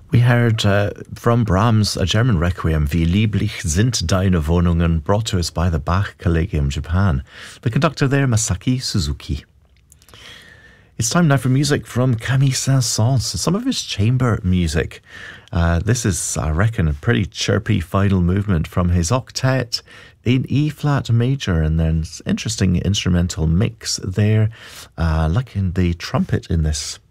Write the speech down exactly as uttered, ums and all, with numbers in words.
We heard uh, from Brahms a German requiem, Wie lieblich sind deine Wohnungen, brought to us by the Bach Collegium Japan. The conductor there, Masaki Suzuki. It's time now for music from Camille Saint-Saëns, some of his chamber music. Uh, this is, I reckon, a pretty chirpy final movement from his octet in E-flat major, and then interesting instrumental mix there, uh, like in the trumpet in this.